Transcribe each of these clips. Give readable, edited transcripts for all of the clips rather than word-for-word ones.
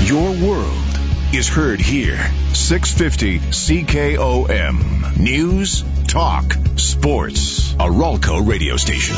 Your world is heard here. 650 CKOM. News, talk, sports. A Ralco radio station.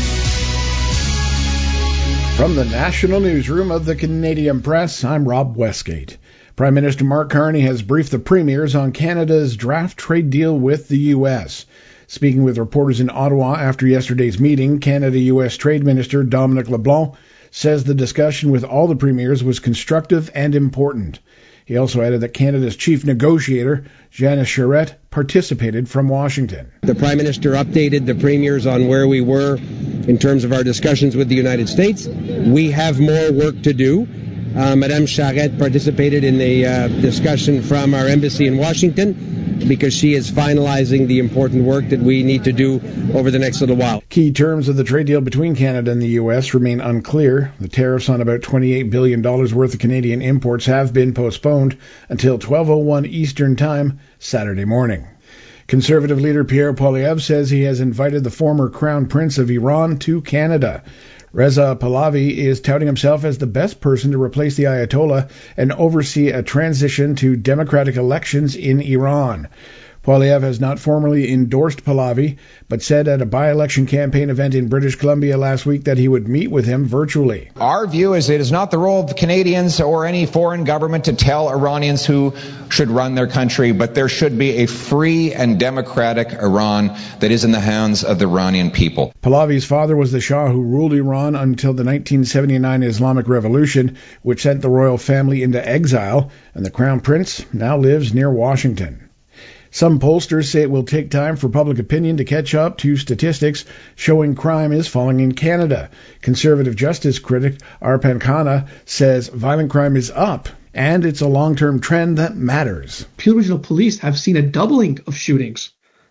From the National Newsroom of the Canadian Press, I'm Rob Westgate. Prime Minister Mark Carney has briefed the premiers on Canada's draft trade deal with the U.S. Speaking with reporters in Ottawa after yesterday's meeting, Canada-U.S. Trade Minister Dominic LeBlanc says the discussion with all the premiers was constructive and important. He also added that Canada's chief negotiator, Janice Charette, participated from Washington. The Prime Minister updated the premiers on where we were in terms of our discussions with the United States. We have more work to do. Madame Charette participated in the discussion from our embassy in Washington because she is finalizing the important work that we need to do over the next little while. Key terms of the trade deal between Canada and the U.S. remain unclear. The tariffs on about $28 billion worth of Canadian imports have been postponed until 12:01 Eastern Time Saturday morning. Conservative leader Pierre Poilievre says he has invited the former Crown Prince of Iran to Canada. Reza Pahlavi is touting himself as the best person to replace the Ayatollah and oversee a transition to democratic elections in Iran. Poilievre has not formally endorsed Pahlavi, but said at a by-election campaign event in British Columbia last week that he would meet with him virtually. Our view is it is not the role of Canadians or any foreign government to tell Iranians who should run their country, but there should be a free and democratic Iran that is in the hands of the Iranian people. Pahlavi's father was the Shah who ruled Iran until the 1979 Islamic Revolution, which sent the royal family into exile, and the Crown Prince now lives near Washington. Some pollsters say it will take time for public opinion to catch up to statistics showing crime is falling in Canada. Conservative justice critic Arpan Khanna says violent crime is up, and it's a long-term trend that matters. Peel Regional Police have seen a doubling of shootings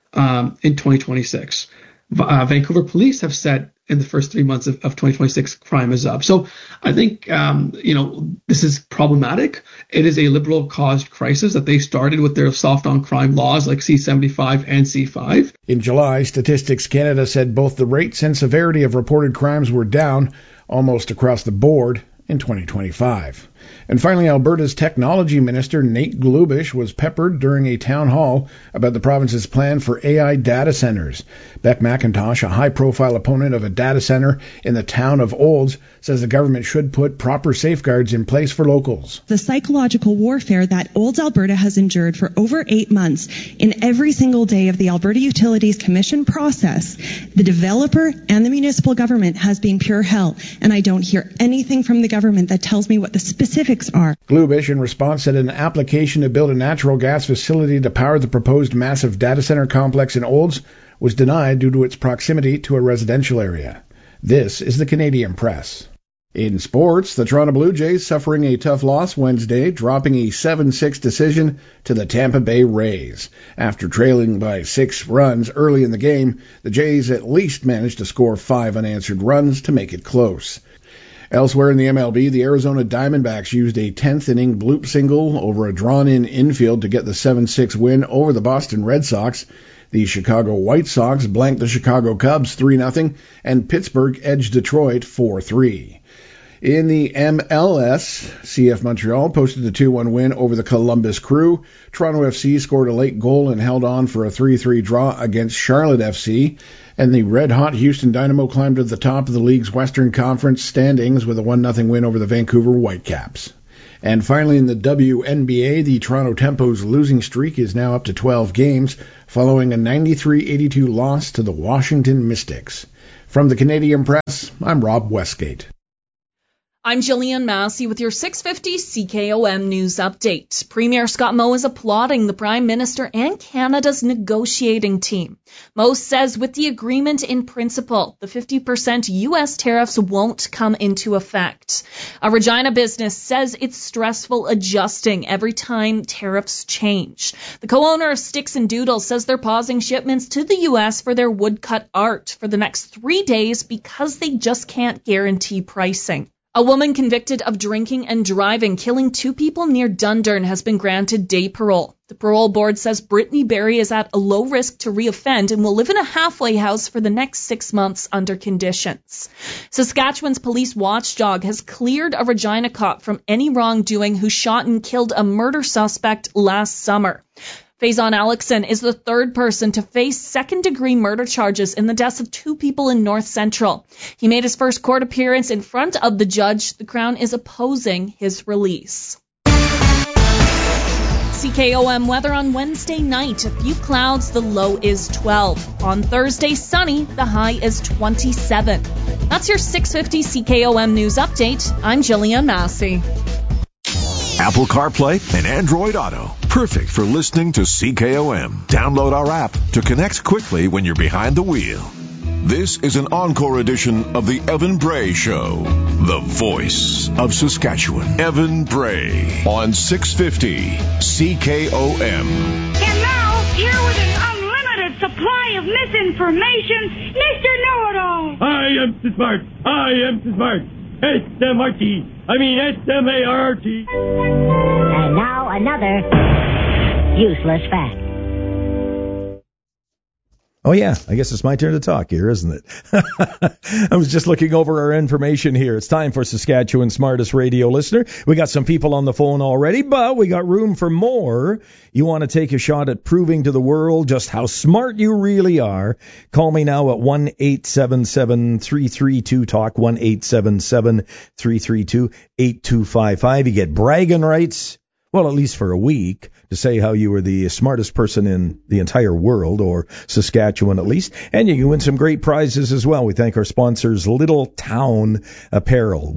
in 2026. Vancouver Police have said in the first 3 months of 2026, crime is up. So I think, this is problematic. It is a liberal-caused crisis that they started with their soft-on-crime laws like C-75 and C-5. In July, Statistics Canada said both the rates and severity of reported crimes were down almost across the board in 2025. And finally, Alberta's technology minister, Nate Glubish, was peppered during a town hall about the province's plan for AI data centers. Beck McIntosh, a high-profile opponent of a data center in the town of Olds, says the government should put proper safeguards in place for locals. The psychological warfare that Olds, Alberta has endured for over 8 months in every single day of the Alberta Utilities Commission process, the developer and the municipal government has been pure hell, and I don't hear anything from the government that tells me what the specifics are. Glubish, in response, said an application to build a natural gas facility to power the proposed massive data center complex in Olds was denied due to its proximity to a residential area. This is the Canadian Press. In sports, the Toronto Blue Jays suffering a tough loss Wednesday, dropping a 7-6 decision to the Tampa Bay Rays. After trailing by 6 runs early in the game, the Jays at least managed to score 5 unanswered runs to make it close. Elsewhere in the MLB, the Arizona Diamondbacks used a 10th inning bloop single over a drawn-in infield to get the 7-6 win over the Boston Red Sox. The Chicago White Sox blanked the Chicago Cubs 3-0, and Pittsburgh edged Detroit 4-3. In the MLS, CF Montreal posted a 2-1 win over the Columbus Crew. Toronto FC scored a late goal and held on for a 3-3 draw against Charlotte FC. And the red-hot Houston Dynamo climbed to the top of the league's Western Conference standings with a 1-0 win over the Vancouver Whitecaps. And finally, in the WNBA, the Toronto Tempo's losing streak is now up to 12 games, following a 93-82 loss to the Washington Mystics. From the Canadian Press, I'm Rob Westgate. I'm Jillian Massey with your 650 CKOM News Update. Premier Scott Moe is applauding the Prime Minister and Canada's negotiating team. Moe says with the agreement in principle, the 50% U.S. tariffs won't come into effect. A Regina business says it's stressful adjusting every time tariffs change. The co-owner of Sticks and Doodles says they're pausing shipments to the U.S. for their woodcut art for the next 3 days because they just can't guarantee pricing. A woman convicted of drinking and driving, killing 2 people near Dundurn, has been granted day parole. The parole board says Brittany Berry is at a low risk to reoffend and will live in a halfway house for the next 6 months under conditions. Saskatchewan's police watchdog has cleared a Regina cop from any wrongdoing who shot and killed a murder suspect last summer. Faison Alexson is the 3rd person to face second-degree murder charges in the deaths of 2 people in North Central. He made his first court appearance in front of the judge. The Crown is opposing his release. CKOM weather on Wednesday night. A few clouds, the low is 12. On Thursday, sunny, the high is 27. That's your 650 CKOM news update. I'm Jillian Massey. Apple CarPlay and Android Auto. Perfect for listening to CKOM. Download our app to connect quickly when you're behind the wheel. This is an encore edition of the Evan Bray Show. The voice of Saskatchewan. Evan Bray on 650 CKOM. And now, here with an unlimited supply of misinformation, Mr. Know-It-All. I am so smart. I am so smart. S-M-R-T. I mean S-M-A-R-T. And now another useless fact. Oh, yeah, I guess it's my turn to talk here, isn't it? I was just looking over our information here. It's time for Saskatchewan's smartest radio listener. We got some people on the phone already, but we got room for more. You want to take a shot at proving to the world just how smart you really are? Call me now at 1-877-332-TALK, 1-877-332-8255. You get bragging rights, well, at least for a week, to say how you were the smartest person in the entire world, or Saskatchewan at least. And you can win some great prizes as well. We thank our sponsors, Little Town Apparel.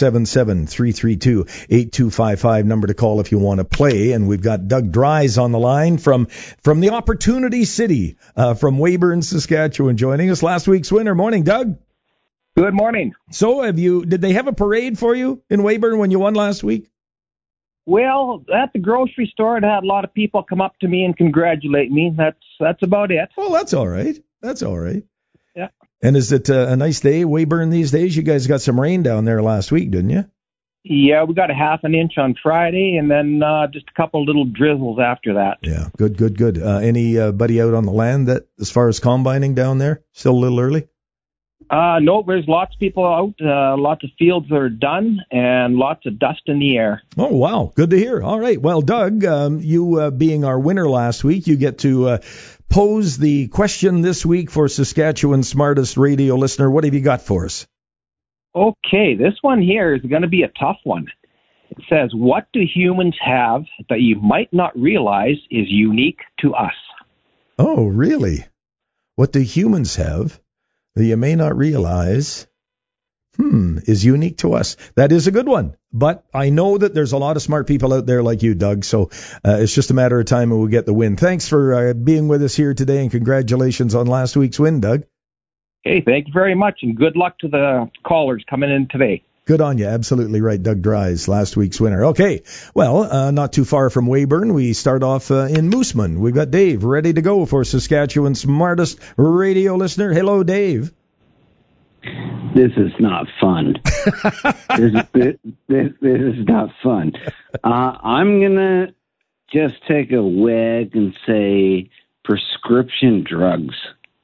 1-877-332-8255, number to call if you want to play. And we've got Doug Dries on the line from the Opportunity City, from Weyburn, Saskatchewan, joining us. Last week's winner. Morning, Doug. Good morning. So did they have a parade for you in Weyburn when you won last week? Well, at the grocery store, it had a lot of people come up to me and congratulate me. That's about it. Well, that's all right. That's all right. Yeah. And is it a nice day, Weyburn, these days? You guys got some rain down there last week, didn't you? Yeah, we got a half an inch on Friday, and then just a couple little drizzles after that. Yeah, good. Anybody out on the land that, as far as combining down there? Still a little early? No, there's lots of people out. Lots of fields are done, and lots of dust in the air. Oh, wow. Good to hear. All right. Well, Doug, you being our winner last week, you get to pose the question this week for Saskatchewan's smartest radio listener. What have you got for us? Okay, this one here is going to be a tough one. It says, what do humans have that you might not realize is unique to us? Oh, really? What do humans have that you may not realize is unique to us? That is a good one. But I know that there's a lot of smart people out there like you, Doug, so it's just a matter of time and we'll get the win. Thanks for being with us here today, and congratulations on last week's win, Doug. Hey, thank you very much, and good luck to the callers coming in today. Good on you. Absolutely right. Doug Dries, last week's winner. Okay. Well, not too far from Weyburn. We start off in Mooseman. We've got Dave ready to go for Saskatchewan's smartest radio listener. Hello, Dave. This is not fun. this is not fun. I'm going to just take a wag and say prescription drugs.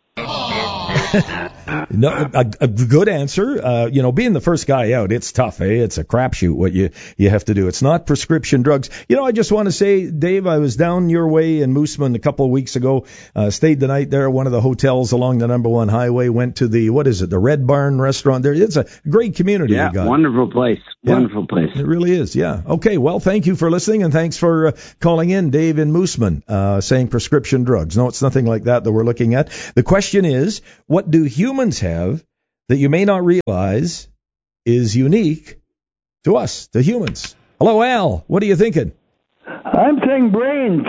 No, a good answer. Being the first guy out, it's tough, eh? It's a crapshoot what you have to do. It's not prescription drugs. I just want to say, Dave, I was down your way in Mooseman a couple of weeks ago. Stayed the night there at one of the hotels along the number 1 highway. Went to the Red Barn restaurant there. It's a great community. Yeah, we got. Wonderful place. Yeah, wonderful place. It really is. Yeah. Okay. Well, thank you for listening, and thanks for calling in, Dave in Mooseman, saying prescription drugs. No, it's nothing like that we're looking at. The question is, what do humans have that you may not realize is unique to us, the humans? Hello, Al. What are you thinking? I'm saying brains.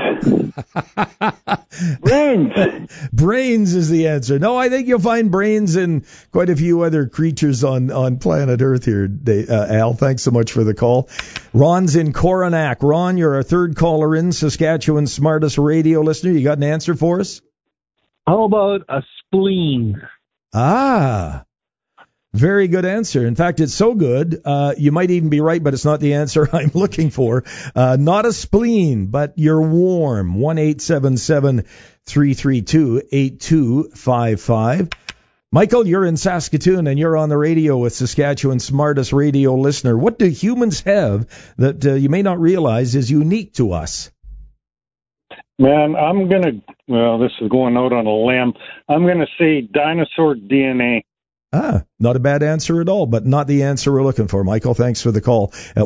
Brains. Brains is the answer. No, I think you'll find brains in quite a few other creatures on planet Earth here, Al. Thanks so much for the call. Ron's in Coronac. Ron, you're our third caller in, Saskatchewan's smartest radio listener. You got an answer for us? How about a spleen? Ah. Very good answer. In fact, it's so good, you might even be right, but it's not the answer I'm looking for. Not a spleen, but you're warm. 1-877-332-8255. Michael, you're in Saskatoon, and you're on the radio with Saskatchewan's smartest radio listener. What do humans have that you may not realize is unique to us? Man, this is going out on a limb. I'm going to say dinosaur DNA. Not a bad answer at all, but not the answer we're looking for. Michael, thanks for the call at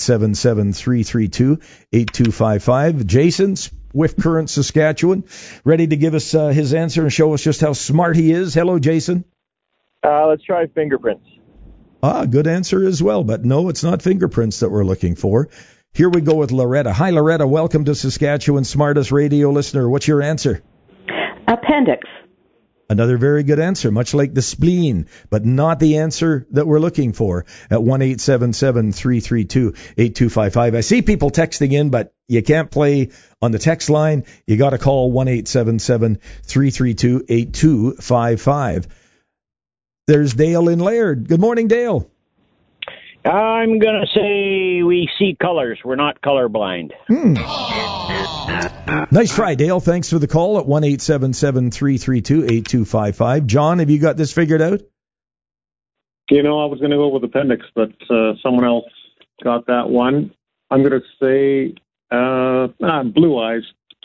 1-877-332-8255. Jason, Swift Current, Saskatchewan, ready to give us his answer and show us just how smart he is. Hello, Jason. Let's try fingerprints. Good answer as well, but no, it's not fingerprints that we're looking for. Here we go with Loretta. Hi, Loretta. Welcome to Saskatchewan's smartest radio listener. What's your answer? Appendix. Another very good answer, much like the spleen, but not the answer that we're looking for at 1-877-332-8255. I see people texting in, but you can't play on the text line. You got to call 1-877-332-8255. There's Dale in Laird. Good morning, Dale. I'm going to say we see colors. We're not colorblind. Nice try, Dale. Thanks for the call at 1-877-332-8255. John, have you got this figured out? I was going to go with appendix, but someone else got that one. I'm going to say blue eyes.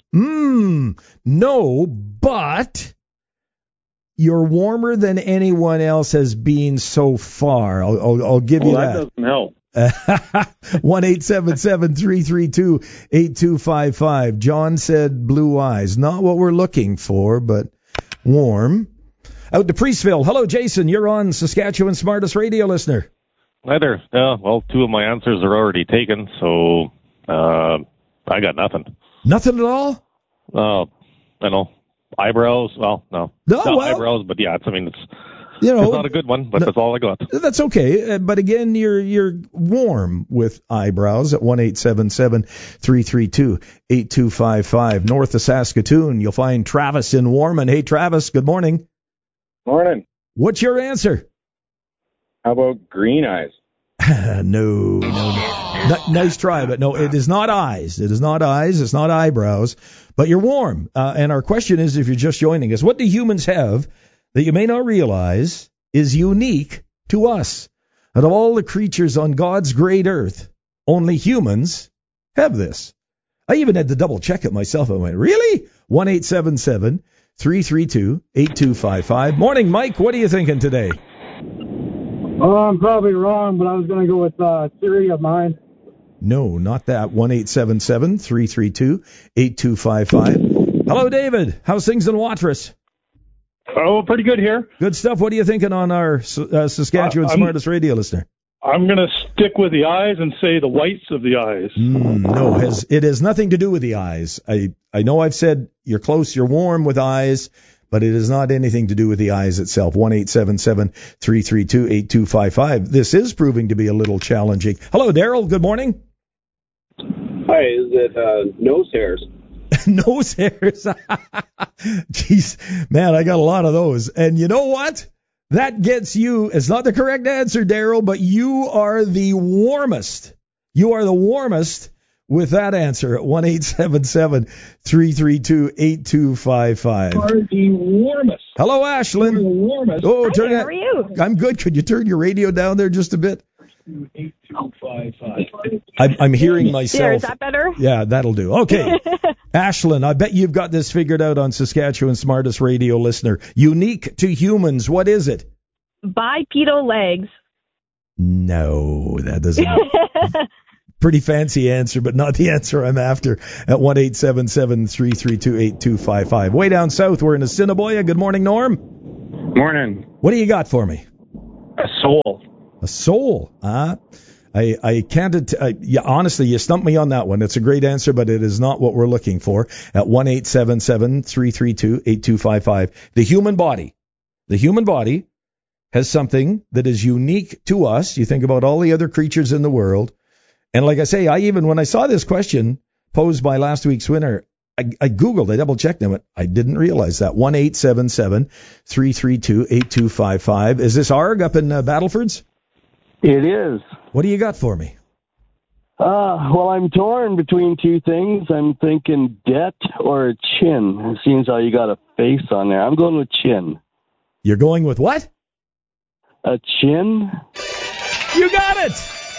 No, but you're warmer than anyone else has been so far. I'll give you that. That doesn't help. 1-877-332-8255. John said blue eyes. Not what we're looking for, but warm. Out to Priestville. Hello, Jason. You're on Saskatchewan's smartest radio listener. Hi there. Well, two of my answers are already taken, so I got nothing. Nothing at all? I know. Eyebrows? Well, no. Not eyebrows, but yeah, it's not a good one, but that's all I got. That's okay. But again, you're warm with eyebrows at 1-877-332-8255. North of Saskatoon, you'll find Travis in Warman. Hey, Travis, good morning. Morning. What's your answer? How about green eyes? No. Nice try, but no, it is not eyes. It is not eyes. It's not eyebrows. But you're warm. And our question is, if you're just joining us, what do humans have that you may not realize is unique to us? Out of all the creatures on God's great earth, only humans have this. I even had to double check it myself. I went, really? 1-877-332-8255. Morning, Mike. What are you thinking today? Oh, I'm probably wrong, but I was going to go with theory of mind. No, not that. 1-877-332-8255. Hello, David. How's things in Watrous? Oh, pretty good here. Good stuff. What are you thinking on our Saskatchewan smartest radio listener? I'm going to stick with the eyes and say the whites of the eyes. No, it has nothing to do with the eyes. I know I've said you're close, you're warm with eyes, but it has not anything to do with the eyes itself. 1-877-332-8255. This is proving to be a little challenging. Hello, Daryl. Good morning. Hi, is it nose hairs? Nose hairs. Jeez, man, I got a lot of those. And you know what? That gets you, it's not the correct answer, Daryl, but you are the warmest. You are the warmest with that answer at 1-877-332-8255. You are the warmest. Hello, Ashlyn. You're the warmest. Oh, Hi, how are you? I'm good. Could you turn your radio down there just a bit? 8255. I'm hearing myself. There, is that better? Yeah, that'll do. Okay. Ashlyn, I bet you've got this figured out on Saskatchewan's smartest radio listener. Unique to humans, what is it? Bipedal legs. No, that doesn't. Pretty fancy answer, but not the answer I'm after at 1-877-332-8255. Way down south, we're in Assiniboia. Good morning, Norm. Morning. What do you got for me? A soul. A soul. I can't. Honestly, you stumped me on that one. It's a great answer, but it is not what we're looking for at 1-877-332-8255. The human body has something that is unique to us. You think about all the other creatures in the world. And like I say, when I saw this question posed by last week's winner, I Googled, I double-checked them. I didn't realize that. 1-877-332-8255. Is this Arg up in Battlefords? It is. What do you got for me? Well, I'm torn between two things. I'm thinking debt or a chin. It seems how you got a face on there. I'm going with chin. You're going with what? A chin. You got it!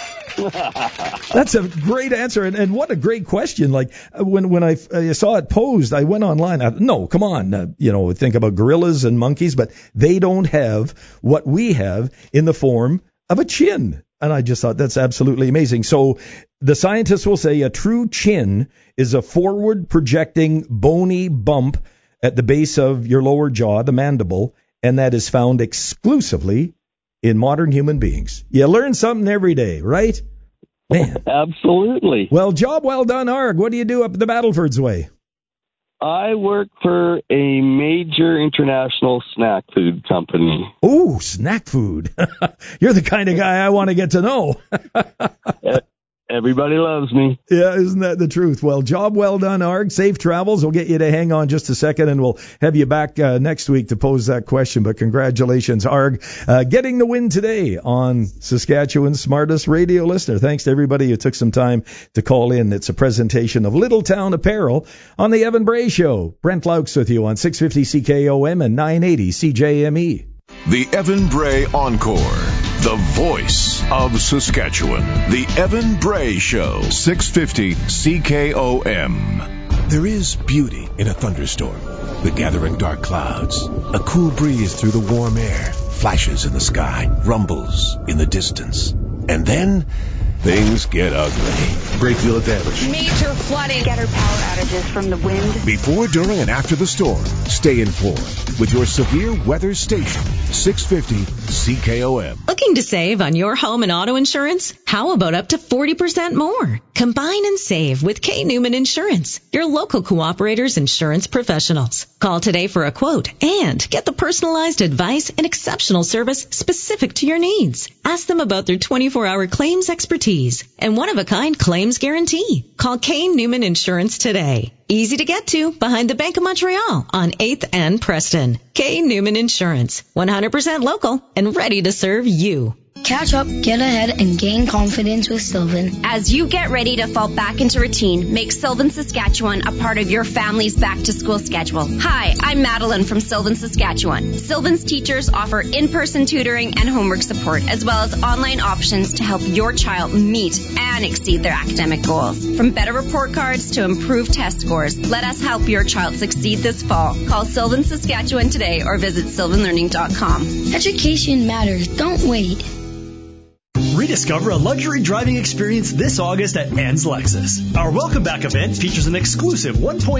That's a great answer, and what a great question. Like, when I saw it posed, I went online. No, come on. Think about gorillas and monkeys, but they don't have what we have in the form of a chin. And I just thought that's absolutely amazing. So the scientists will say a true chin is a forward projecting bony bump at the base of your lower jaw, the mandible, and that is found exclusively in modern human beings. You learn something every day, right? Man. Absolutely. Well, job well done, Arg. What do you do up the Battlefords way? I work for a major international snack food company. Oh, snack food. You're the kind of guy I want to get to know. Everybody loves me. Yeah, isn't that the truth? Well, job well done, Arg. Safe travels. We'll get you to hang on just a second, and we'll have you back next week to pose that question. But congratulations, Arg, getting the win today on Saskatchewan's smartest radio listener. Thanks to everybody who took some time to call in. It's a presentation of Little Town Apparel on the Evan Bray Show. Brent Laux with you on 650 CKOM and 980 CJME. The Evan Bray Encore, the voice of Saskatchewan. The Evan Bray Show, 650 CKOM. There is beauty in a thunderstorm. The gathering dark clouds, a cool breeze through the warm air, flashes in the sky, rumbles in the distance. And then things get ugly. Great deal of damage. Major flooding. Getter power outages from the wind. Before, during, and after the storm, stay informed with your severe weather station, 650 CKOM. Looking to save on your home and auto insurance? How about up to 40% more? Combine and save with K. Newman Insurance, your local Cooperators insurance professionals. Call today for a quote and get the personalized advice and exceptional service specific to your needs. Ask them about their 24-hour claims expertise and one-of-a-kind claims guarantee. Call K. Newman Insurance today. Easy to get to behind the Bank of Montreal on 8th and Preston. K. Newman Insurance, 100% local and ready to serve you. Catch up, get ahead, and gain confidence with Sylvan. As you get ready to fall back into routine, make Sylvan Saskatchewan a part of your family's back-to-school schedule. Hi, I'm Madeline from Sylvan Saskatchewan. Sylvan's teachers offer in-person tutoring and homework support, as well as online options to help your child meet and exceed their academic goals. From better report cards to improved test scores, let us help your child succeed this fall. Call Sylvan Saskatchewan today or visit sylvanlearning.com. Education matters. Don't wait. Rediscover a luxury driving experience this August at Ann's Lexus. Our Welcome Back event features an exclusive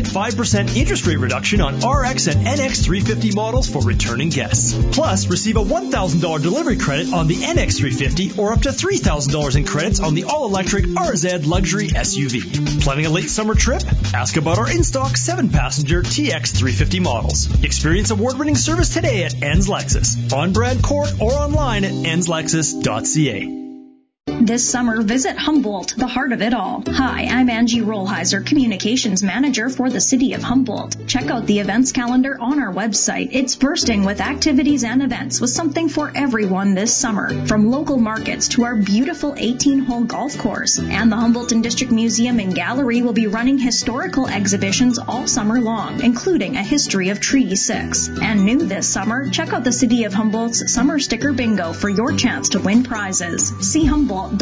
1.5% interest rate reduction on RX and NX 350 models for returning guests. Plus, receive a $1,000 delivery credit on the NX 350 or up to $3,000 in credits on the all-electric RZ luxury SUV. Planning a late summer trip? Ask about our in-stock 7-passenger TX 350 models. Experience award-winning service today at Ann's Lexus, on Brad Court or online at annslexus.ca. This summer, visit Humboldt, the heart of it all. Hi, I'm Angie Rollheiser, Communications Manager for the City of Humboldt. Check out the events calendar on our website. It's bursting with activities and events with something for everyone this summer. From local markets to our beautiful 18-hole golf course. And the Humboldt District Museum and Gallery will be running historical exhibitions all summer long, including a history of Treaty 6. And new this summer, check out the City of Humboldt's Summer Sticker Bingo for your chance to win prizes. See Humboldt.ca.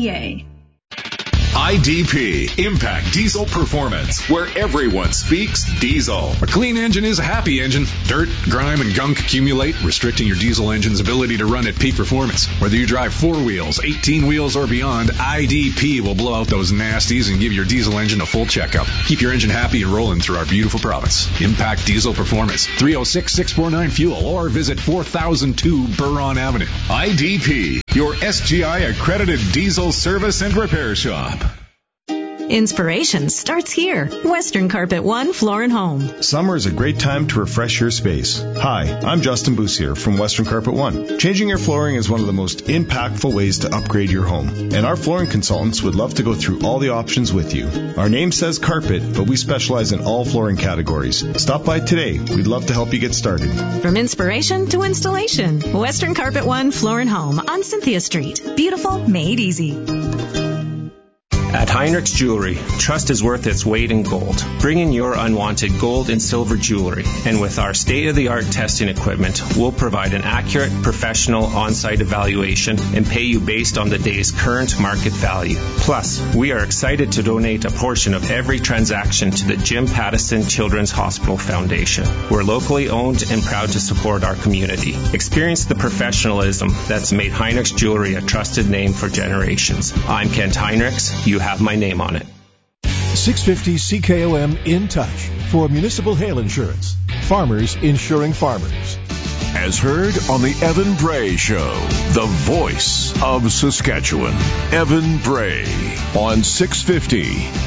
IDP, Impact Diesel Performance, where everyone speaks diesel. A clean engine is a happy engine. Dirt, grime, and gunk accumulate, restricting your diesel engine's ability to run at peak performance. Whether you drive 4 wheels, 18 wheels, or beyond, IDP will blow out those nasties and give your diesel engine a full checkup. Keep your engine happy and rolling through our beautiful province. Impact Diesel Performance, 306-649-FUEL, or visit 4002 Buron Avenue. IDP, your SGI accredited diesel service and repair shop. Inspiration starts here. Western Carpet One Floor and Home. Summer is a great time to refresh your space. Hi, I'm Justin Boussier from Western Carpet One. Changing your flooring is one of the most impactful ways to upgrade your home, and our flooring consultants would love to go through all the options with you. Our name says carpet, but we specialize in all flooring categories. Stop by today. We'd love to help you get started. From inspiration to installation, Western Carpet One Floor and Home on Cynthia Street. Beautiful, made easy. At Heinrich's Jewelry, trust is worth its weight in gold. Bring in your unwanted gold and silver jewelry, and with our state-of-the-art testing equipment, we'll provide an accurate, professional on-site evaluation and pay you based on the day's current market value. Plus, we are excited to donate a portion of every transaction to the Jim Pattison Children's Hospital Foundation. We're locally owned and proud to support our community. Experience the professionalism that's made Heinrich's Jewelry a trusted name for generations. I'm Kent Heinrichs. You have my name on it. 650 CKOM in touch for municipal hail insurance. Farmers insuring farmers. As heard on the Evan Bray Show, the voice of Saskatchewan. Evan Bray on 650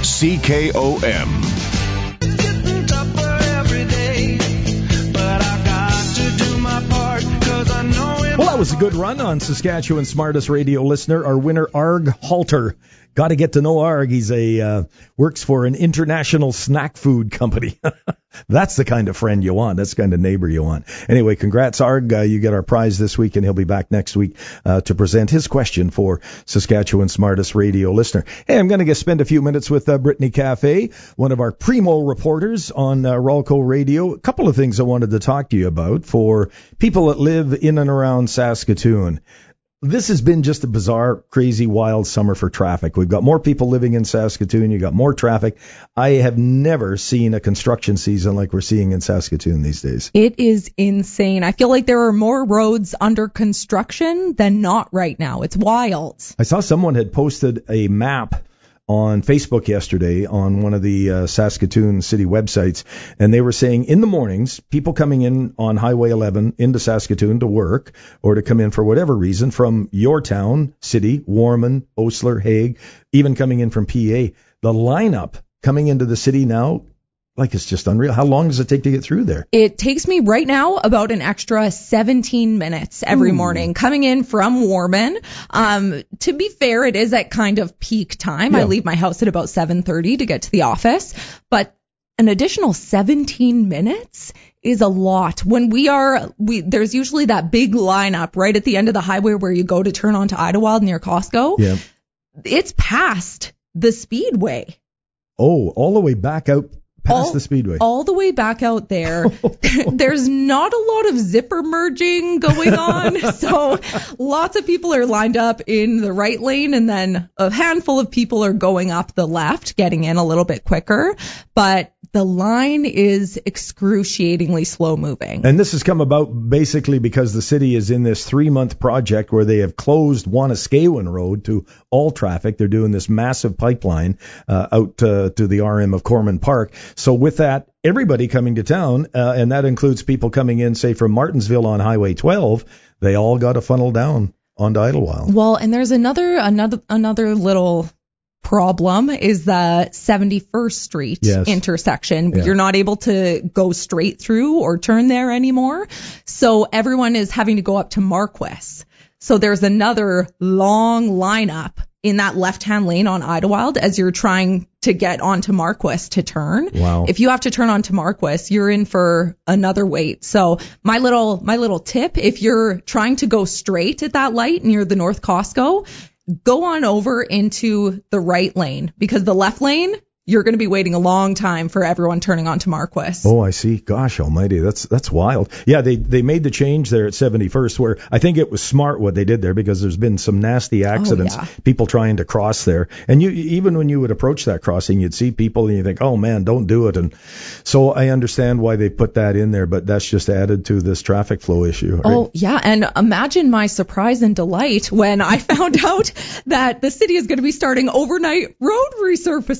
CKOM. Well, that was a good run on Saskatchewan's smartest radio listener, our winner, Arg Halter. Got to get to know Arg. He's works for an international snack food company. That's the kind of friend you want. That's the kind of neighbor you want. Anyway, congrats, Arg. You get our prize this week, and he'll be back next week to present his question for Saskatchewan's smartest radio listener. Hey, I'm going to spend a few minutes with Brittany Cafe, one of our primo reporters on Rolco Radio. A couple of things I wanted to talk to you about for people that live in and around Saskatoon. This has been just a bizarre, crazy, wild summer for traffic. We've got more people living in Saskatoon. You've got more traffic. I have never seen a construction season like we're seeing in Saskatoon these days. It is insane. I feel like there are more roads under construction than not right now. It's wild. I saw someone had posted a map on Facebook yesterday on one of the Saskatoon city websites, and they were saying in the mornings, people coming in on Highway 11 into Saskatoon to work or to come in for whatever reason from your town, city, Warman, Osler, Hague, even coming in from PA, the lineup coming into the city now, like it's just unreal. How long does it take to get through there? It takes me right now about an extra 17 minutes every morning coming in from Warman. To be fair, it is at kind of peak time. Yeah. I leave my house at about 7:30 to get to the office, but an additional 17 minutes is a lot. When there's usually that big lineup right at the end of the highway where you go to turn onto Idlewild near Costco. Yeah. It's past the Speedway. Oh, all the way back out past the Speedway. All the way back out there. There's not a lot of zipper merging going on. So lots of people are lined up in the right lane, and then a handful of people are going up the left, getting in a little bit quicker. But the line is excruciatingly slow moving. And this has come about basically because the city is in this 3-month project where they have closed Wanuskewin Road to all traffic. They're doing this massive pipeline out to the RM of Corman Park. So with that, everybody coming to town, and that includes people coming in, say, from Martensville on Highway 12, they all got to funnel down onto Idlewild. Well, and there's another little problem is the 71st Street intersection. Yeah. You're not able to go straight through or turn there anymore. So everyone is having to go up to Marquess. So there's another long lineup in that left-hand lane on Idlewild as you're trying to get onto Marquess to turn. Wow. If you have to turn onto Marquess, you're in for another wait. So my little tip, if you're trying to go straight at that light near the North Costco, go on over into the right lane, because the left lane, you're going to be waiting a long time for everyone turning onto Marquess. Oh, I see. Gosh almighty, that's wild. Yeah, they made the change there at 71st, where I think it was smart what they did there, because there's been some nasty accidents, people trying to cross there. And even when you would approach that crossing, you'd see people and you think, oh man, don't do it. And so I understand why they put that in there, but that's just added to this traffic flow issue. Right? Oh, yeah. And imagine my surprise and delight when I found out that the city is going to be starting overnight road resurfacing on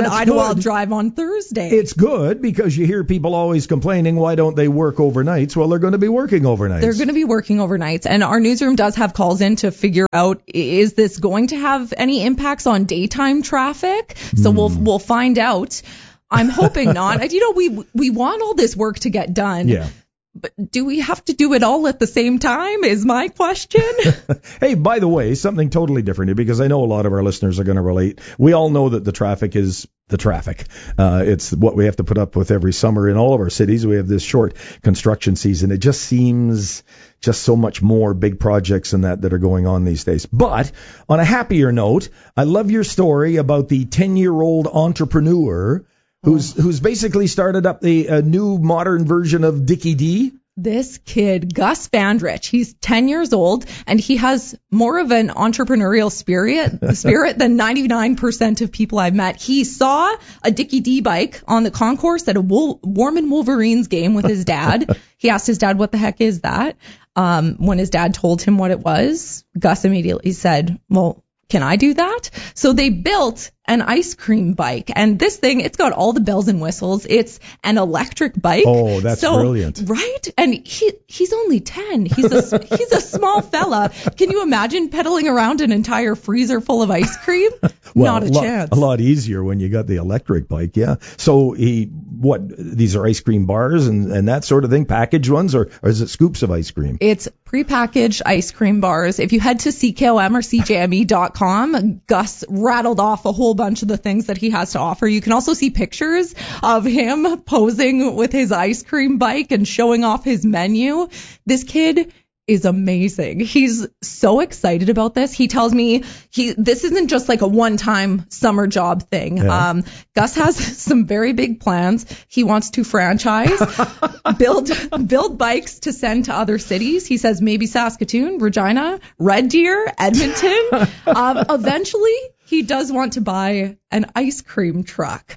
on Idlewild Drive on Thursday. It's good because you hear people always complaining, why don't they work overnights? Well, they're going to be working overnights. They're going to be working overnights. And our newsroom does have calls in to figure out, is this going to have any impacts on daytime traffic? So we'll find out. I'm hoping not. We want all this work to get done. Yeah. But do we have to do it all at the same time is my question. Hey, by the way, something totally different here, because I know a lot of our listeners are going to relate. We all know that the traffic is the traffic. It's what we have to put up with every summer in all of our cities. We have this short construction season. It just seems just so much more big projects and that are going on these days. But on a happier note, I love your story about the 10-year-old entrepreneur who's basically started up the new modern version of Dickie D. This kid, Gus Vandrich, he's 10 years old, and he has more of an entrepreneurial spirit than 99% of people I've met. He saw a Dickie D bike on the concourse at a Warman Wolverines game with his dad. He asked his dad, what the heck is that? When his dad told him what it was, Gus immediately said, well, can I do that? So they built an ice cream bike, and this thing, it's got all the bells and whistles. It's an electric bike. Oh, that's brilliant. Right? And he's only 10. He's a small fella. Can you imagine pedaling around an entire freezer full of ice cream? Well, not a chance. A lot easier when you got the electric bike, yeah. So these are ice cream bars and that sort of thing, packaged ones, or is it scoops of ice cream? It's prepackaged ice cream bars. If you head to CKOM or CJME.com, Gus rattled off a whole bunch of the things that he has to offer. You can also see pictures of him posing with his ice cream bike and showing off his menu. This kid is amazing. He's so excited about this. He tells me this isn't just like a one-time summer job thing. Yeah. Gus has some very big plans. He wants to franchise, build bikes to send to other cities. He says maybe Saskatoon, Regina, Red Deer, Edmonton. Eventually, he does want to buy an ice cream truck.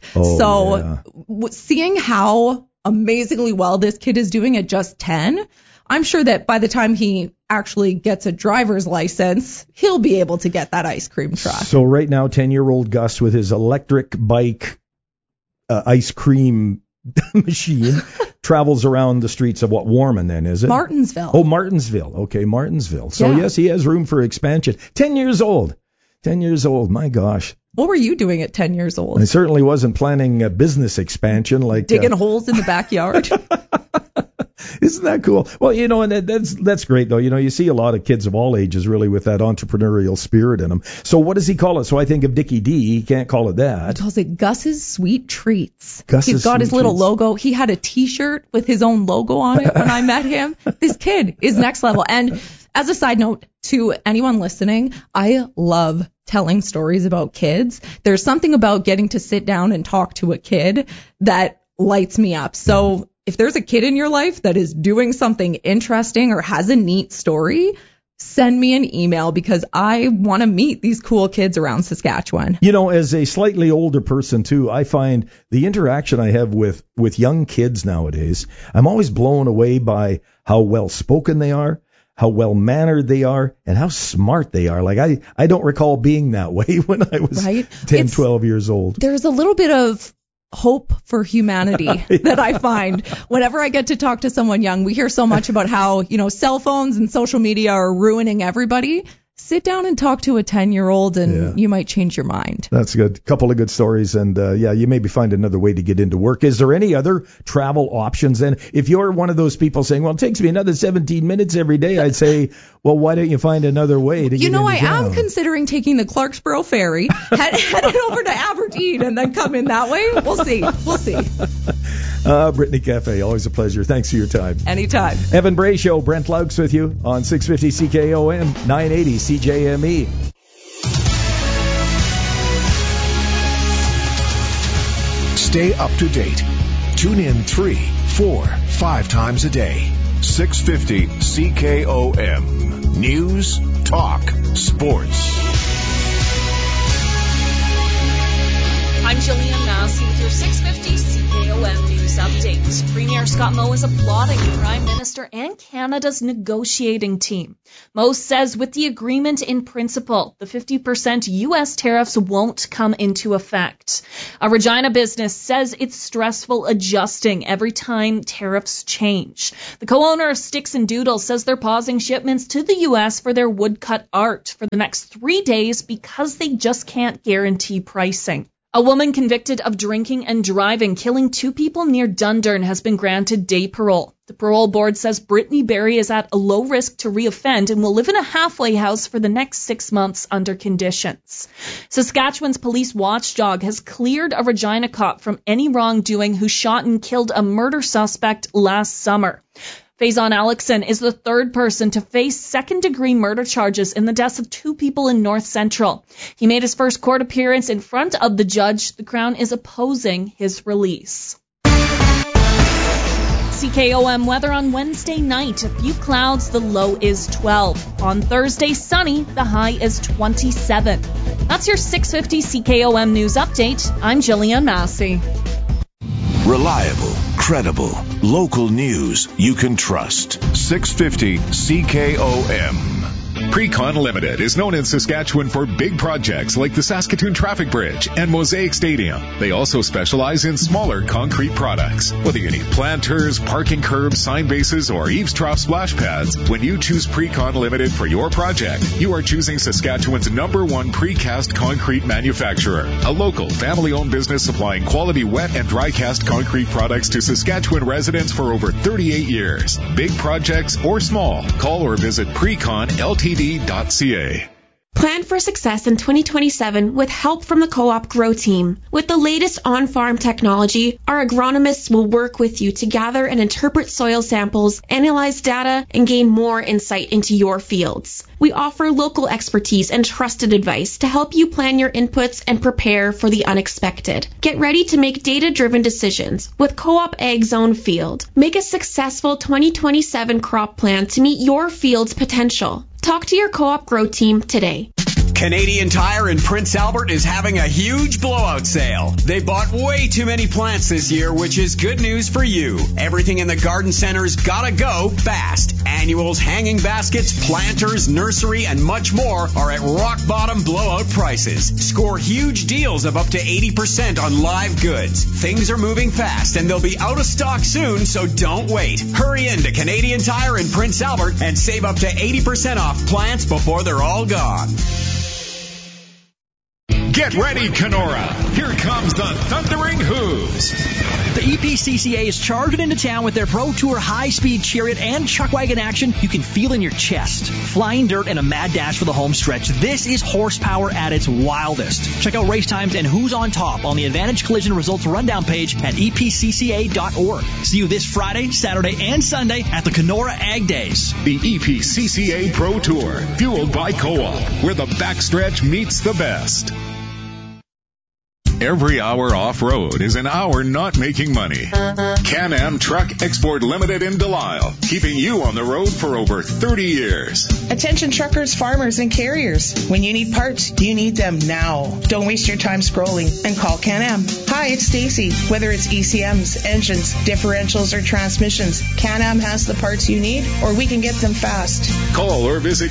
Seeing how amazingly well this kid is doing at just 10, I'm sure that by the time he actually gets a driver's license, he'll be able to get that ice cream truck. So right now, 10-year-old Gus with his electric bike ice cream machine travels around the streets of Warman then, is it? Martinsville. Oh, Martinsville. Okay, Martinsville. So yes, he has room for expansion. 10 years old. 10 years old. My gosh. What were you doing at 10 years old? I certainly wasn't planning a business expansion like digging holes in the backyard. Isn't that cool? Well, and that's great, though. You see a lot of kids of all ages really with that entrepreneurial spirit in them. So what does he call it? So I think of Dickie D. He can't call it that. He calls it Gus's Sweet Treats. He's got his little logo. He had a T-shirt with his own logo on it when I met him. This kid is next level. And as a side note to anyone listening, I love telling stories about kids. There's something about getting to sit down and talk to a kid that lights me up. So if there's a kid in your life that is doing something interesting or has a neat story, send me an email because I want to meet these cool kids around Saskatchewan. As a slightly older person too, I find the interaction I have with young kids nowadays, I'm always blown away by how well spoken they are, how well mannered they are, and how smart they are. Like I don't recall being that way when I was 10, 12 years old. There's a little bit of hope for humanity that I find whenever I get to talk to someone young. We hear so much about how, cell phones and social media are ruining everybody. Sit down and talk to a 10-year-old and you might change your mind. That's good. Couple of good stories. And you maybe find another way to get into work. Is there any other travel options? And if you're one of those people saying, well, it takes me another 17 minutes every day, I'd say, well, why don't you find another way to get into I town? am considering taking the Clarksboro ferry, headed over to Aberdeen and then come in that way. We'll see. Brittany Cafe, always a pleasure. Thanks for your time. Anytime. Evan Bray Show, Brent Laux with you on 650 CKOM, 980 CJME. Stay up to date. Tune in 3, 4, 5 times a day. 650 CKOM. News, talk, sports. I'm Jillian Mass. Massey with your 650 CKOM News Update. Premier Scott Moe is applauding the Prime Minister and Canada's negotiating team. Moe says with the agreement in principle, the 50% U.S. tariffs won't come into effect. A Regina business says it's stressful adjusting every time tariffs change. The co-owner of Sticks and Doodles says they're pausing shipments to the U.S. for their woodcut art for the next 3 days because they just can't guarantee pricing. A woman convicted of drinking and driving, killing 2 people near Dundurn, has been granted day parole. The parole board says Brittany Berry is at a low risk to reoffend and will live in a halfway house for the next 6 months under conditions. Saskatchewan's police watchdog has cleared a Regina cop from any wrongdoing who shot and killed a murder suspect last summer. Faison Alexson is the 3rd person to face second-degree murder charges in the deaths of 2 people in North Central. He made his first court appearance in front of the judge. The Crown is opposing his release. CKOM weather on Wednesday night. A few clouds, the low is 12. On Thursday, sunny, the high is 27. That's your 650 CKOM News Update. I'm Jillian Massey. Reliable, credible, local news you can trust. 650 CKOM. Precon Limited is known in Saskatchewan for big projects like the Saskatoon Traffic Bridge and Mosaic Stadium. They also specialize in smaller concrete products. Whether you need planters, parking curbs, sign bases, or eavesdrop splash pads, when you choose Precon Limited for your project, you are choosing Saskatchewan's #1 precast concrete manufacturer. A local, family-owned business supplying quality wet and dry cast concrete products to Saskatchewan residents for over 38 years. Big projects or small, call or visit PreconLTD.ca. Plan for success in 2027 with help from the Co-op Grow team. With the latest on-farm technology, our agronomists will work with you to gather and interpret soil samples, analyze data, and gain more insight into your fields. We offer local expertise and trusted advice to help you plan your inputs and prepare for the unexpected. Get ready to make data-driven decisions with Co-op Ag Zone Field. Make a successful 2027 crop plan to meet your field's potential. Talk to your Co-op Grow team today. Canadian Tire in Prince Albert is having a huge blowout sale. They bought way too many plants this year, which is good news for you. Everything in the garden center's gotta go fast. Annuals, hanging baskets, planters, nursery, and much more are at rock bottom blowout prices. Score huge deals of up to 80% on live goods. Things are moving fast and they'll be out of stock soon, so don't wait. Hurry into Canadian Tire in Prince Albert and save up to 80% off plants before they're all gone. Get ready, Kenora. Here comes the Thundering Hooves. The EPCCA is charging into town with their Pro Tour high-speed chariot and chuck wagon action you can feel in your chest. Flying dirt and a mad dash for the home stretch. This is horsepower at its wildest. Check out race times and who's on top on the Advantage Collision Results Rundown page at epcca.org. See you this Friday, Saturday, and Sunday at the Kenora Ag Days. The EPCCA Pro Tour, fueled by Co-op, where the backstretch meets the best. Every hour off-road is an hour not making money. Can-Am Truck Export Limited in Delisle, keeping you on the road for over 30 years. Attention truckers, farmers, and carriers. When you need parts, you need them now. Don't waste your time scrolling and call Can-Am. Hi, it's Stacy. Whether it's ECMs, engines, differentials, or transmissions, Can-Am has the parts you need, or we can get them fast. Call or visit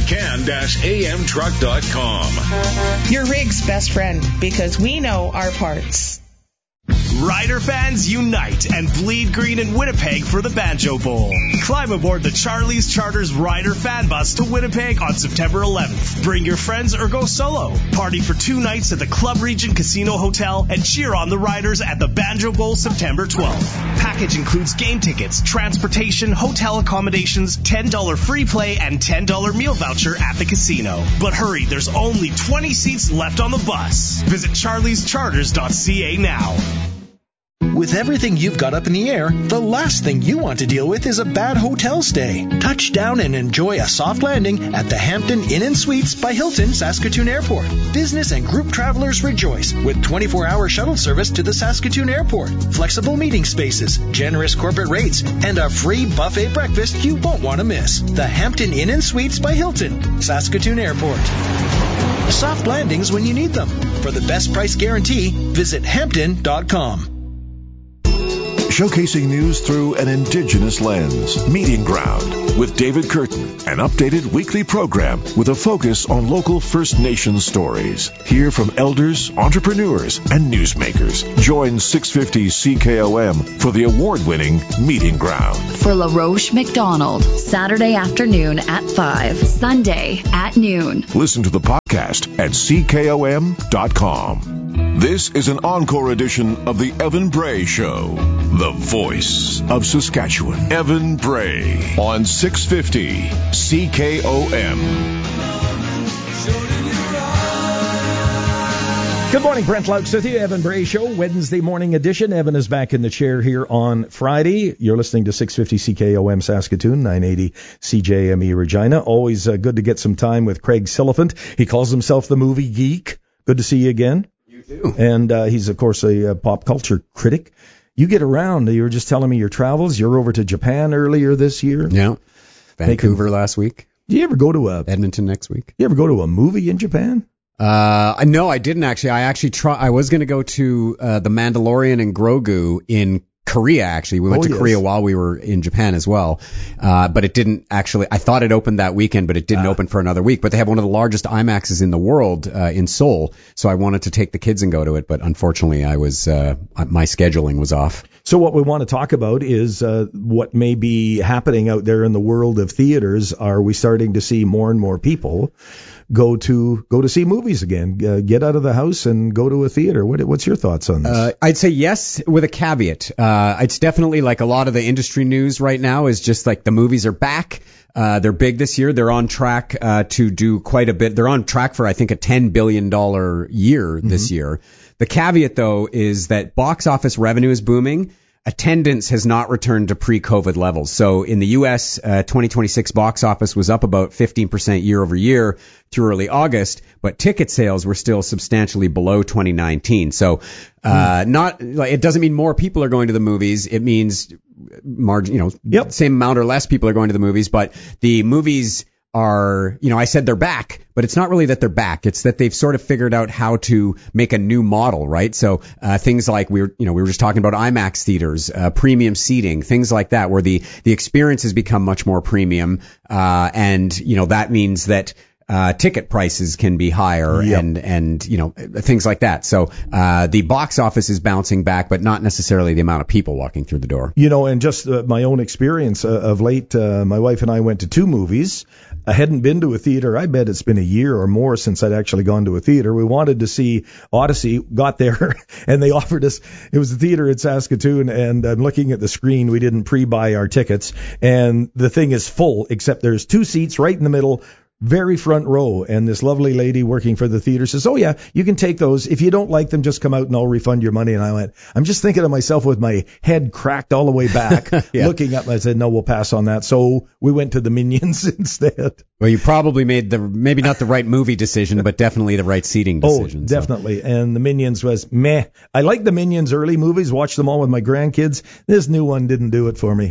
can-amtruck.com. Your rig's best friend, because we know our parts. Rider fans unite and bleed green in Winnipeg for the Banjo Bowl. Climb aboard the Charlie's Charters Rider Fan Bus to Winnipeg on September 11th. Bring your friends or go solo. Party for 2 nights at the Club Regent Casino Hotel and cheer on the Riders at the Banjo Bowl September 12th. Package includes game tickets, transportation, hotel accommodations, $10 free play, and $10 meal voucher at the casino. But hurry, there's only 20 seats left on the bus. Visit charliescharters.ca now. With everything you've got up in the air, the last thing you want to deal with is a bad hotel stay. Touch down and enjoy a soft landing at the Hampton Inn and Suites by Hilton Saskatoon Airport. Business and group travelers rejoice with 24-hour shuttle service to the Saskatoon Airport, flexible meeting spaces, generous corporate rates, and a free buffet breakfast you won't want to miss. The Hampton Inn and Suites by Hilton, Saskatoon Airport. Soft landings when you need them. For the best price guarantee, visit Hampton.com. Showcasing news through an Indigenous lens. Meeting Ground with David Curtin, an updated weekly program with a focus on local First Nations stories. Hear from elders, entrepreneurs, and newsmakers. Join 650 CKOM for the award-winning Meeting Ground. For LaRoche McDonald, Saturday afternoon at 5, Sunday at noon. Listen to the podcast at CKOM.com. This is an encore edition of the Evan Bray Show, the voice of Saskatchewan. Evan Bray on 650 CKOM. Good morning, Brent Laux with you, Evan Bray Show, Wednesday morning edition. Evan is back in the chair here on Friday. You're listening to 650 CKOM Saskatoon, 980 CJME Regina. Always good to get some time with Craig Silliphant. He calls himself the movie geek. Good to see you again. And he's, of course, a pop culture critic. You get around. You were just telling me your travels. You're over to Japan earlier this year. Yeah. Vancouver last week. Do you ever go to Edmonton next week? You ever go to a movie in Japan? No, I didn't actually. I was going to go to The Mandalorian and Grogu in Korea, actually. We went to Korea while we were in Japan as well. But it didn't actually, I thought it opened that weekend, but it didn't open for another week. But they have one of the largest IMAXs in the world, in Seoul. So I wanted to take the kids and go to it. But unfortunately, my scheduling was off. So what we want to talk about is, what may be happening out there in the world of theaters. Are we starting to see more and more people go to see movies again, get out of the house and go to a theater? What's your thoughts on this? I'd say yes, with a caveat. It's definitely like a lot of the industry news right now is just like the movies are back. They're big this year. They're on track to do quite a bit. They're on track for, I think, a $10 billion year this year. The caveat, though, is that box office revenue is booming. Attendance has not returned to pre-COVID levels. So in the U.S., 2026 box office was up about 15% year over year through early August, but ticket sales were still substantially below 2019. So it doesn't mean more people are going to the movies. It means same amount or less people are going to the movies, but the movies are, I said they're back, but it's not really that they're back. It's that they've sort of figured out how to make a new model, right? So things like we were just talking about IMAX theaters, premium seating, things like that, where the experience has become much more premium, and that means that ticket prices can be higher and things like that. So the box office is bouncing back, but not necessarily the amount of people walking through the door. And just my own experience of late, my wife and I went to 2 movies. I hadn't been to a theater. I bet it's been a year or more since I'd actually gone to a theater. We wanted to see Odyssey, got there, and they offered us, it was a theater in Saskatoon, and I'm looking at the screen. We didn't pre-buy our tickets, and the thing is full, except there's 2 seats right in the middle, very front row, and this lovely lady working for the theater says, "Oh yeah, you can take those. If you don't like them, just come out and I'll refund your money." And I went, I'm just thinking to myself with my head cracked all the way back, looking up. I said, "No, we'll pass on that." So we went to the Minions instead. Well, you probably made maybe not the right movie decision, but definitely the right seating decision. Oh, definitely. So. And the Minions was meh. I like the Minions early movies, watched them all with my grandkids. This new one didn't do it for me.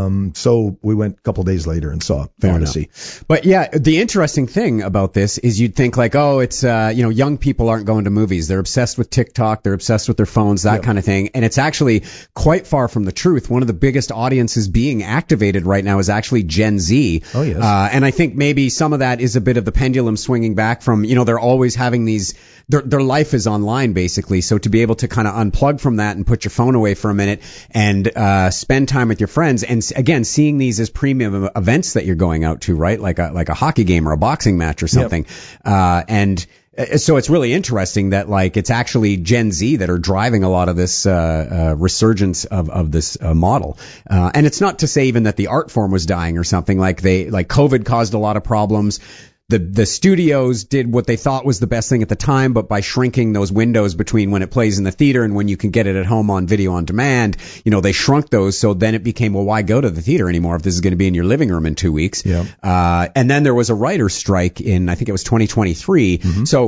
So we went a couple days later and saw Odyssey. But yeah, the interesting thing about this is you'd think like, oh, it's, young people aren't going to movies. They're obsessed with TikTok. They're obsessed with their phones, that kind of thing. And it's actually quite far from the truth. One of the biggest audiences being activated right now is actually Gen Z. Oh, yes. And I think maybe some of that is a bit of the pendulum swinging back from, they're always having their life is online basically. So to be able to kind of unplug from that and put your phone away for a minute and spend time with your friends, and again, seeing these as premium events that you're going out to, right? Like a hockey game or a boxing match or something. And so it's really interesting that it's actually Gen Z that are driving a lot of this resurgence of this model. And it's not to say even that the art form was dying or something. Like COVID caused a lot of problems. The studios did what they thought was the best thing at the time, but by shrinking those windows between when it plays in the theater and when you can get it at home on video on demand, they shrunk those. So then it became, well, why go to the theater anymore if this is going to be in your living room in 2 weeks? Yeah. And then there was a writer's strike in, I think it was 2023. Mm-hmm. So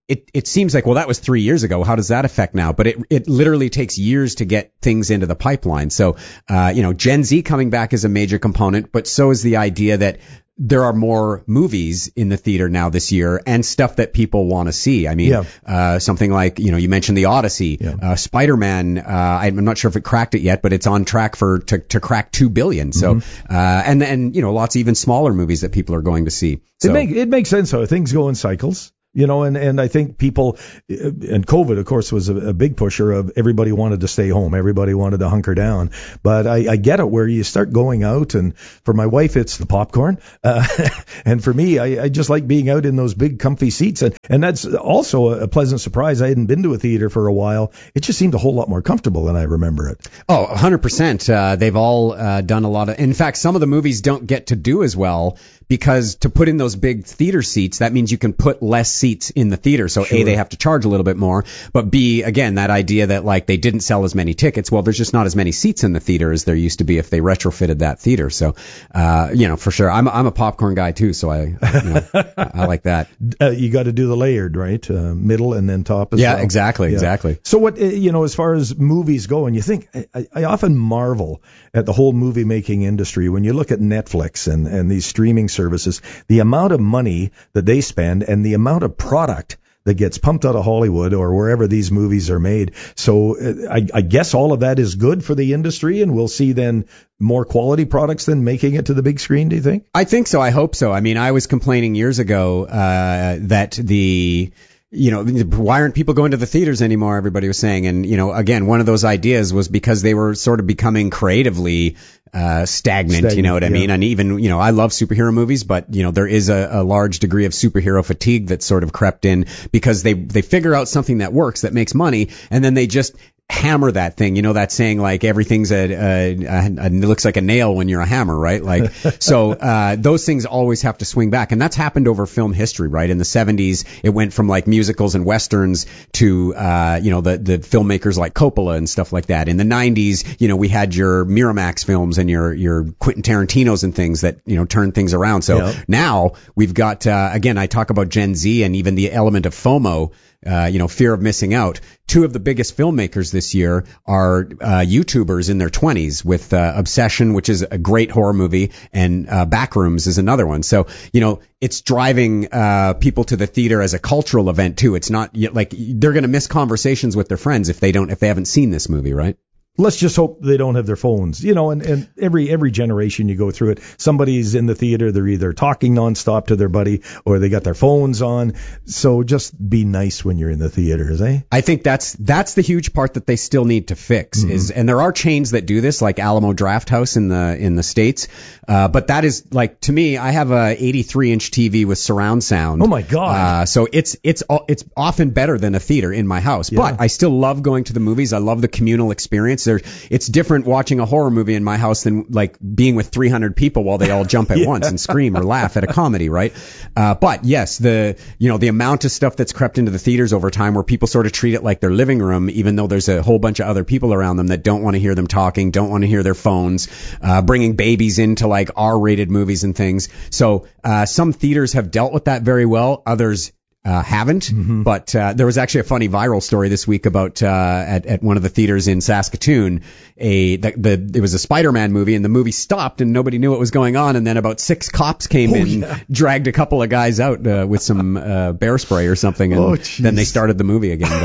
it seems like, well, that was 3 years ago. How does that affect now? But it literally takes years to get things into the pipeline. So, Gen Z coming back is a major component, but so is the idea that there are more movies in the theater now this year and stuff that people want to see. I mean, something like, you mentioned the Odyssey, Spider-Man. I'm not sure if it cracked it yet, but it's on track to crack 2 billion. So, and then, lots of even smaller movies that people are going to see. So. It makes sense though. Things go in cycles. And I think people, and COVID, of course, was a big pusher of everybody wanted to stay home. Everybody wanted to hunker down. But I get it where you start going out, and for my wife, it's the popcorn. And for me, I just like being out in those big comfy seats. And that's also a pleasant surprise. I hadn't been to a theater for a while. It just seemed a whole lot more comfortable than I remember it. Oh, 100%. They've all done a lot of, in fact, some of the movies don't get to do as well because to put in those big theater seats, that means you can put less seats in the theater. So A, they have to charge a little bit more, but B, again, that idea that like they didn't sell as many tickets. Well, there's just not as many seats in the theater as there used to be if they retrofitted that theater. So, for sure. I'm a popcorn guy too. So I like that. You got to do the layered, right? Middle and then top as well. Yeah, exactly. So what, as far as movies go, and you think, I often marvel at the whole movie making industry when you look at Netflix and these streaming services, the amount of money that they spend and the amount of product that gets pumped out of Hollywood or wherever these movies are made. So I guess all of that is good for the industry, and we'll see then more quality products than making it to the big screen, do you think? I think so. I hope so. I mean, I was complaining years ago that why aren't people going to the theaters anymore? Everybody was saying. And, again, one of those ideas was because they were sort of becoming creatively stagnant, you know what I mean? And even, I love superhero movies, but, there is a large degree of superhero fatigue that's sort of crept in because they figure out something that works, that makes money, and then they just hammer that thing. That saying, like, everything's it looks like a nail when you're a hammer, right? Like, so those things always have to swing back. And that's happened over film history, right? In the 70s, it went from like musicals and westerns to, the filmmakers like Coppola and stuff like that. In the 90s, we had your Miramax films and your Quentin Tarantino's and things that, turned things around. So now we've got, again, I talk about Gen Z and even the element of FOMO, fear of missing out. Two of the biggest filmmakers this year are YouTubers in their 20s with Obsession, which is a great horror movie, and Backrooms is another one. So, it's driving people to the theater as a cultural event too. It's not like they're going to miss conversations with their friends if they haven't seen this movie, right? Let's just hope they don't have their phones, and every generation you go through it, somebody's in the theater, they're either talking nonstop to their buddy or they got their phones on. So just be nice when you're in the theaters, eh? I think that's the huge part that they still need to fix and there are chains that do this, like Alamo Drafthouse in the States. But that is like, to me, I have a 83-inch TV with surround sound. Oh my God. So it's often better than a theater in my house, but I still love going to the movies. I love the communal experience. It's different watching a horror movie in my house than like being with 300 people while they all jump at once and scream or laugh at a comedy, right? But yes, the amount of stuff that's crept into the theaters over time where people sort of treat it like their living room, even though there's a whole bunch of other people around them that don't want to hear them talking, don't want to hear their phones, bringing babies into like R-rated movies and things. So some theaters have dealt with that very well. Others haven't, but there was actually a funny viral story this week about at one of the theaters in Saskatoon. It was a Spider-Man movie, and the movie stopped, and nobody knew what was going on. And then about 6 cops came in, dragged a couple of guys out with some bear spray or something, and then they started the movie again.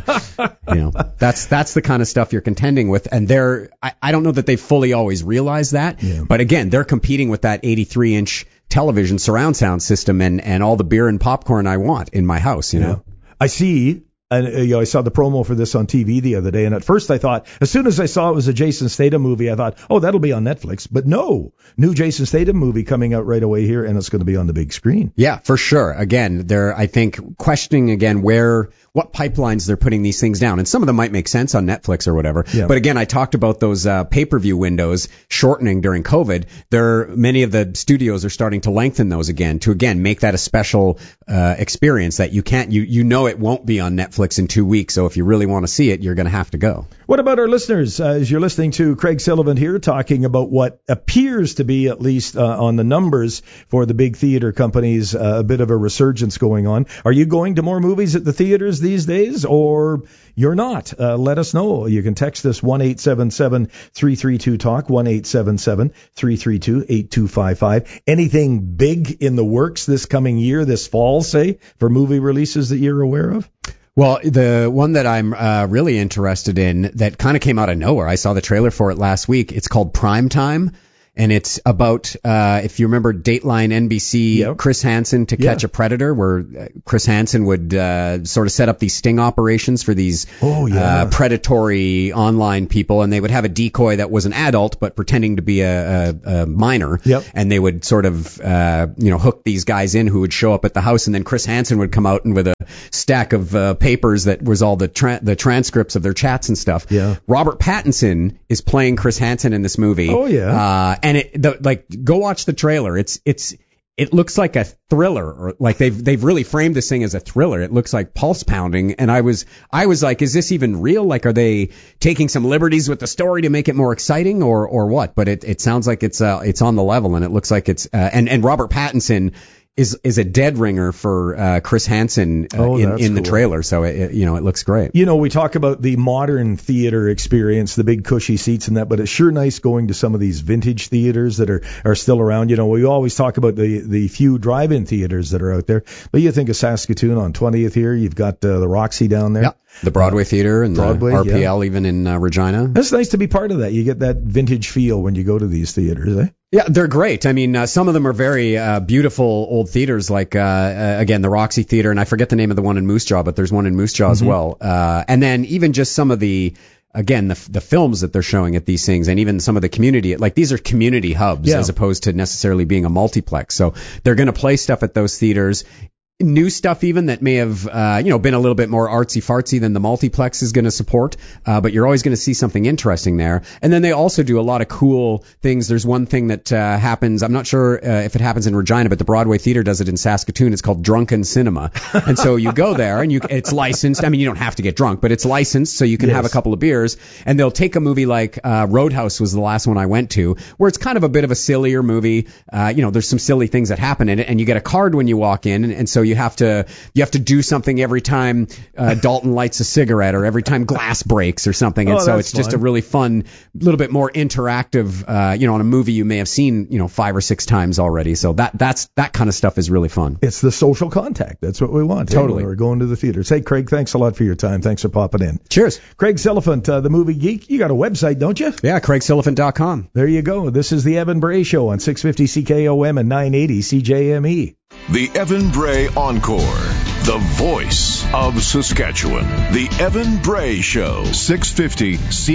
But that's the kind of stuff you're contending with, and I don't know that they fully always realize that, but again, they're competing with that 83-inch television surround sound system and all the beer and popcorn I want in my house, know. I see, and I saw the promo for this on TV the other day, and at first I thought, as soon as I saw it was a Jason Statham movie, I thought, oh, that'll be on Netflix. But no, new Jason Statham movie coming out right away here, and it's going to be on the big screen. Yeah, for sure. Again, they're, I think, questioning again where what pipelines they're putting these things down. And some of them might make sense on Netflix or whatever. Yeah. But again, I talked about those pay-per-view windows shortening during COVID. Many of the studios are starting to lengthen those again to make that a special experience that you can't, it won't be on Netflix in 2 weeks. So if you really want to see it, you're going to have to go. What about our listeners? As you're listening to Craig Sullivan here talking about what appears to be, at least on the numbers for the big theater companies, a bit of a resurgence going on. Are you going to more movies at the theaters these days, or you're not? Let us know. You can text us 1-877-332-TALK, 1-877-332-8255. Anything big in the works this coming year, this fall, say, for movie releases that you're aware of? Well, the one that I'm really interested in that kind of came out of nowhere, I saw the trailer for it last week. It's called Prime Time. And it's about, if you remember Dateline NBC, Chris Hansen to Catch a Predator, where Chris Hansen would sort of set up these sting operations for these predatory online people. And they would have a decoy that was an adult, but pretending to be a minor. Yep. And they would sort of, hook these guys in who would show up at the house. And then Chris Hansen would come out and with a stack of papers that was all the transcripts of their chats and stuff. Yeah. Robert Pattinson is playing Chris Hansen in this movie. Oh, yeah. And go watch the trailer. It looks like a thriller, or like they've really framed this thing as a thriller. It looks like pulse pounding, and I was like, is this even real? Like, are they taking some liberties with the story to make it more exciting, or what? But it sounds like it's on the level, and it looks like it's and Robert Pattinson is a dead ringer for Chris Hansen in the trailer, so it looks great. We talk about the modern theater experience, the big cushy seats and that, but it's sure nice going to some of these vintage theaters that are still around. We always talk about the few drive-in theaters that are out there, but you think of Saskatoon on 20th here, you've got the Roxy down there. Yeah. The Broadway Theater and Broadway, the RPL even in Regina. It's nice to be part of that. You get that vintage feel when you go to these theaters, eh? Yeah, they're great. I mean, some of them are very beautiful old theaters, like, again, the Roxy Theater, and I forget the name of the one in Moose Jaw, but there's one in Moose Jaw as well. And then even just some of the films that they're showing at these things, and even some of the community, like these are community hubs as opposed to necessarily being a multiplex. So they're going to play stuff at those theaters. New stuff even that may have, been a little bit more artsy-fartsy than the multiplex is going to support, but you're always going to see something interesting there. And then they also do a lot of cool things. There's one thing that happens, I'm not sure if it happens in Regina, but the Broadway Theater does it in Saskatoon. It's called Drunken Cinema. And so you go there, and it's licensed. I mean, you don't have to get drunk, but it's licensed, so you can have a couple of beers. And they'll take a movie like Roadhouse was the last one I went to, where it's kind of a bit of a sillier movie. There's some silly things that happen in it, and you get a card when you walk in, and so you have to do something every time Dalton lights a cigarette, or every time glass breaks or something. And so it's just a really fun, little bit more interactive, on a movie you may have seen, 5 or 6 times already. So that kind of stuff is really fun. It's the social contact. That's what we want. Totally. We're going to the theaters. Hey, Craig, thanks a lot for your time. Thanks for popping in. Cheers. Craig Silliphant, the movie geek. You got a website, don't you? Yeah, CraigSilliphant.com. There you go. This is the Evan Bray Show on 650 CKOM and 980 CJME. The Evan Bray Encore, the voice of Saskatchewan. The Evan Bray Show, 650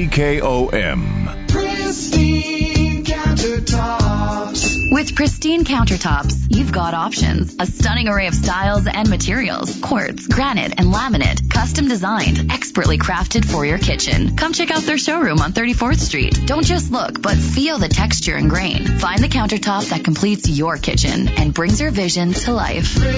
CKOM. Pristine Countertops. With Pristine Countertops, you've got options. A stunning array of styles and materials. Quartz, granite, and laminate. Custom designed. Expertly crafted for your kitchen. Come check out their showroom on 34th Street. Don't just look, but feel the texture and grain. Find the countertop that completes your kitchen and brings your vision to life.